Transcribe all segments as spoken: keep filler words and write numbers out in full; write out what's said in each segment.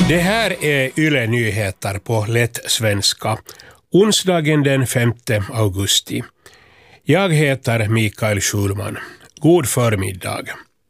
Det här är Yle Nyheter på lätt svenska. Onsdagen den femte augusti. Jag heter Mikael Schulman. God förmiddag.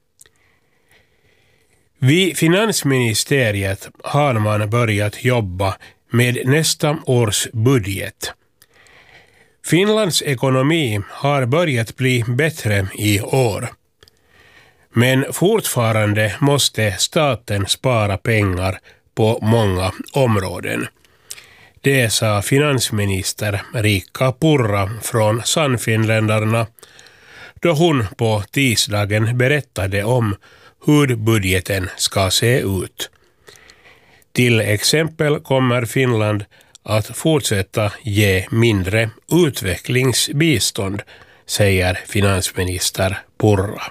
Vid finansministeriet har man börjat jobba med nästa års budget. Finlands ekonomi har börjat bli bättre i år. Men fortfarande måste staten spara pengar på många områden. Det sa finansminister Riikka Purra från Sannfinländarna då hon på tisdagen berättade om hur budgeten ska se ut. Till exempel kommer Finland att fortsätta ge mindre utvecklingsbistånd, säger finansminister Purra.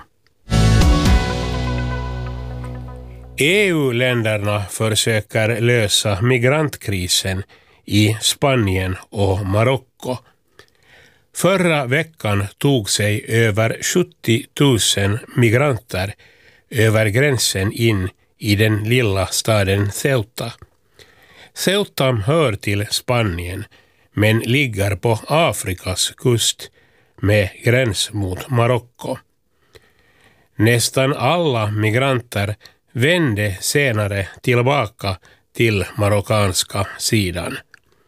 E U-länderna försöker lösa migrantkrisen i Spanien och Marocko. Förra veckan tog sig över sjuttio tusen migranter över gränsen in i den lilla staden Ceuta. Ceuta hör till Spanien men ligger på Afrikas kust med gräns mot Marocko. Nästan alla migranter vände senare tillbaka till marockanska sidan.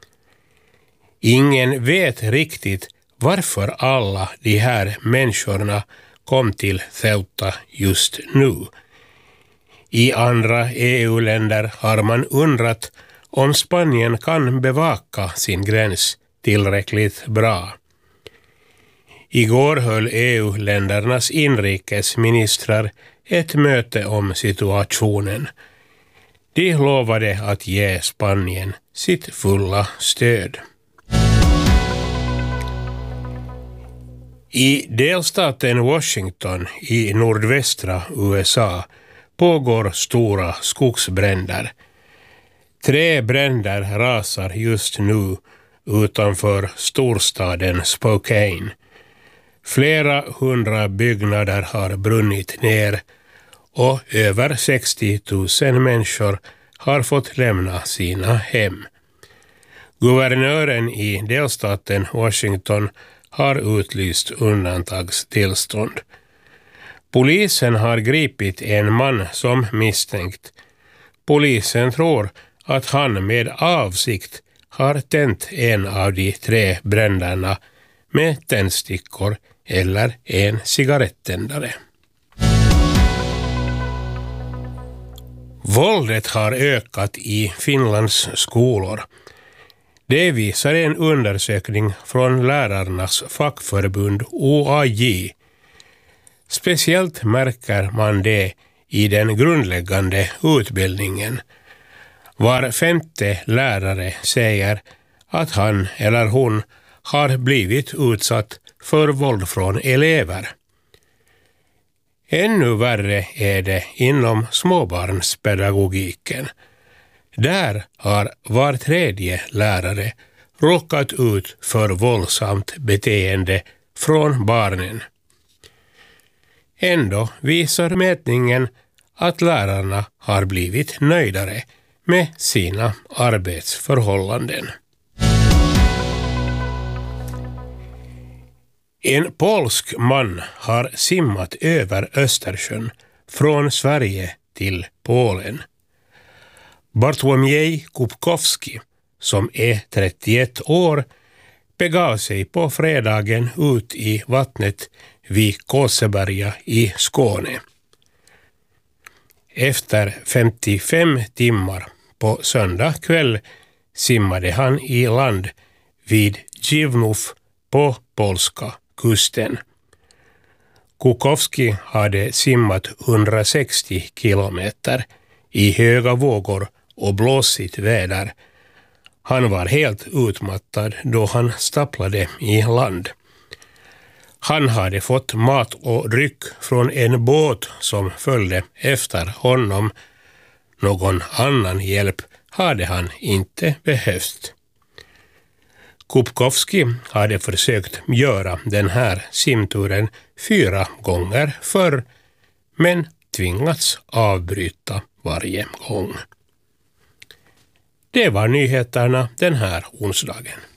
Ingen vet riktigt varför alla de här människorna kom till Ceuta just nu. I andra E U-länder har man undrat om Spanien kan bevaka sin gräns tillräckligt bra. Igår höll E U-ländernas inrikesministrar ett möte om situationen. De lovade att ge Spanien sitt fulla stöd. I delstaten Washington i nordvästra U S A pågår stora skogsbränder. Tre bränder rasar just nu utanför storstaden Spokane. Flera hundra byggnader har brunnit ner och över sextio tusen människor har fått lämna sina hem. Guvernören i delstaten Washington har utlyst undantagstillstånd. Polisen har gripit en man som misstänkt. Polisen tror att han med avsikt har tänt en av de tre bränderna med tändstickor eller en cigarettändare. Våldet har ökat i Finlands skolor. Det visar en undersökning från lärarnas fackförbund O A J. Speciellt märker man det i den grundläggande utbildningen. Var femte lärare säger att han eller hon har blivit utsatt för våld från elever. Ännu värre är det inom småbarnspedagogiken. Där har var tredje lärare råkat ut för våldsamt beteende från barnen. Ändå visar mätningen att lärarna har blivit nöjdare med sina arbetsförhållanden. En polsk man har simmat över Östersjön från Sverige till Polen. Bartłomiej Kupkowski, som är trettioett år, begav sig på fredagen ut i vattnet vid Kåseberga i Skåne. Efter femtiofem timmar på söndag kväll simmade han i land vid Dziwnów på polska kusten. Kupkowski hade simmat hundrasextio kilometer i höga vågor och blåsigt väder. Han var helt utmattad då han stapplade i land. Han hade fått mat och dryck från en båt som följde efter honom. Någon annan hjälp hade han inte behövt. Kupkowski hade försökt göra den här simturen fyra gånger förr, men tvingats avbryta varje gång. Det var nyheterna den här onsdagen.